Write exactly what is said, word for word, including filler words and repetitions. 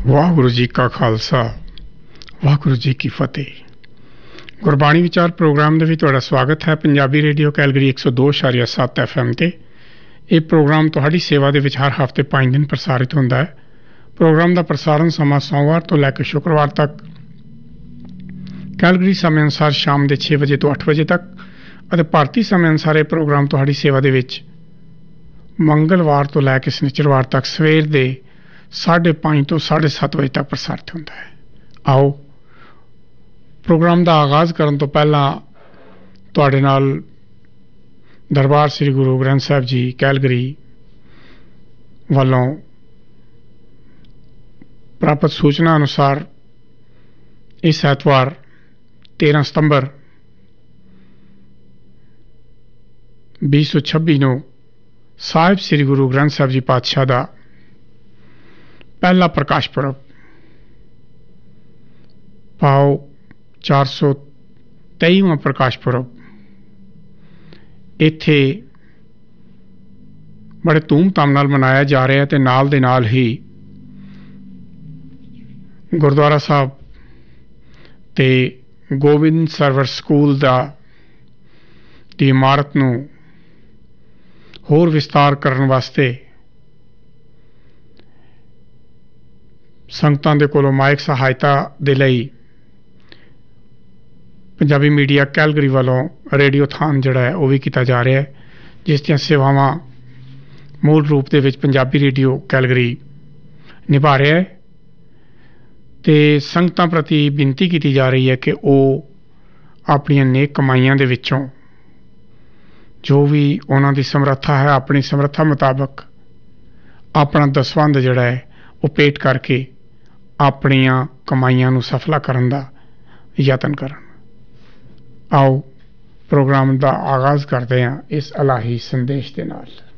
ਵਾਹਿਗੁਰੂ ਜੀ ਕਾ ਖਾਲਸਾ ਵਾਹਿਗੁਰੂ ਜੀ ਕੀ ਫਤਿਹ। ਗੁਰਬਾਣੀ ਵਿਚਾਰ ਪ੍ਰੋਗਰਾਮ ਦੇ ਵਿੱਚ ਤੁਹਾਡਾ ਸਵਾਗਤ ਹੈ। ਪੰਜਾਬੀ ਰੇਡੀਓ ਕੈਲਗਰੀ ਇੱਕ ਸੌ ਦੋ ਇਸ਼ਾਰੀਆ ਸੱਤ ਐਫ ਐਮ ਤੇ ਇਹ ਪ੍ਰੋਗਰਾਮ ਤੁਹਾਡੀ ਸੇਵਾ ਦੇ ਵਿੱਚ ਹਰ ਹਫ਼ਤੇ ਪੰਜ ਦਿਨ ਪ੍ਰਸਾਰਿਤ ਹੁੰਦਾ ਹੈ। ਪ੍ਰੋਗਰਾਮ ਦਾ ਪ੍ਰਸਾਰਣ ਸਮਾਂ ਸੋਮਵਾਰ ਤੋਂ ਲੈ ਕੇ ਸ਼ੁੱਕਰਵਾਰ ਤੱਕ ਕੈਲਗਰੀ ਸਮੇਂ ਅਨੁਸਾਰ ਸ਼ਾਮ ਦੇ ਛੇ ਵਜੇ ਤੋਂ ਅੱਠ ਵਜੇ ਤੱਕ ਅਤੇ ਭਾਰਤੀ ਸਮੇਂ ਅਨੁਸਾਰ ਇਹ ਪ੍ਰੋਗਰਾਮ ਤੁਹਾਡੀ ਸੇਵਾ ਦੇ ਵਿੱਚ ਮੰਗਲਵਾਰ ਤੋਂ ਲੈ ਕੇ ਸ਼ਨੀਚਰਵਾਰ ਤੱਕ ਸਵੇਰ ਦੇ ਸਾਢੇ ਪੰਜ ਤੋਂ ਸਾਢੇ ਸੱਤ ਵਜੇ ਤੱਕ ਪ੍ਰਸਾਰਿਤ ਹੁੰਦਾ ਹੈ। ਆਓ ਪ੍ਰੋਗਰਾਮ ਦਾ ਆਗਾਜ਼ ਕਰਨ ਤੋਂ ਪਹਿਲਾਂ ਤੁਹਾਡੇ ਨਾਲ ਦਰਬਾਰ ਸ੍ਰੀ ਗੁਰੂ ਗ੍ਰੰਥ ਸਾਹਿਬ ਜੀ ਕੈਲਗਰੀ ਵੱਲੋਂ ਪ੍ਰਾਪਤ ਸੂਚਨਾ ਅਨੁਸਾਰ ਇਸ ਐਤਵਾਰ ਤੇਰ੍ਹਾਂ ਸਤੰਬਰ ਵੀਹ ਸੌ ਛੱਬੀ ਨੂੰ ਸਾਹਿਬ ਸ੍ਰੀ ਗੁਰੂ ਗ੍ਰੰਥ ਸਾਹਿਬ ਜੀ ਪਾਤਸ਼ਾਹ ਦਾ ਪਹਿਲਾ ਪ੍ਰਕਾਸ਼ ਪੁਰਬ ਭਾਵ ਚਾਰ ਸੌ ਤੇਈਵਾਂ ਪ੍ਰਕਾਸ਼ ਪੁਰਬ ਇੱਥੇ ਬੜੇ ਧੂਮ-ਧਾਮ ਨਾਲ ਮਨਾਇਆ ਜਾ ਰਿਹਾ ਅਤੇ ਨਾਲ ਦੇ ਨਾਲ ਹੀ ਗੁਰਦੁਆਰਾ ਸਾਹਿਬ ਤੇ ਗੋਬਿੰਦ ਸਰਵਰ ਸਕੂਲ ਦਾ ਦੀ ਇਮਾਰਤ ਨੂੰ ਹੋਰ ਵਿਸਤਾਰ ਕਰਨ ਵਾਸਤੇ ਸੰਗਤਾਂ ਦੇ ਕੋਲੋਂ ਮਾਇਕ ਸਹਾਇਤਾ ਦੇ ਲਈ ਪੰਜਾਬੀ ਮੀਡੀਆ ਕੈਲਗਰੀ ਵੱਲੋਂ ਰੇਡੀਓਥਾਨ ਜਿਹੜਾ ਹੈ ਉਹ ਵੀ ਕੀਤਾ ਜਾ ਰਿਹਾ ਹੈ, ਜਿਸ ਦੀਆਂ ਸੇਵਾਵਾਂ ਮੂਲ ਰੂਪ ਦੇ ਵਿੱਚ ਪੰਜਾਬੀ ਰੇਡੀਓ ਕੈਲਗਰੀ ਨਿਭਾ ਰਿਹਾ ਹੈ ਅਤੇ ਸੰਗਤਾਂ ਪ੍ਰਤੀ ਬੇਨਤੀ ਕੀਤੀ ਜਾ ਰਹੀ ਹੈ ਕਿ ਉਹ ਆਪਣੀਆਂ ਨੇਕ ਕਮਾਈਆਂ ਦੇ ਵਿੱਚੋਂ ਜੋ ਵੀ ਉਹਨਾਂ ਦੀ ਸਮਰੱਥਾ ਹੈ ਆਪਣੀ ਸਮਰੱਥਾ ਮੁਤਾਬਕ ਆਪਣਾ ਦਸਵੰਧ ਜਿਹੜਾ ਹੈ ਉਹ ਭੇਟ ਕਰਕੇ ਆਪਣੀਆਂ ਕਮਾਈਆਂ ਨੂੰ ਸਫਲਾ ਕਰਨ ਦਾ ਯਤਨ ਕਰਨ। ਆਓ ਪ੍ਰੋਗਰਾਮ ਦਾ ਆਗਾਜ਼ ਕਰਦੇ ਹਾਂ ਇਸ ਇਲਾਹੀ ਸੰਦੇਸ਼ ਦੇ ਨਾਲ।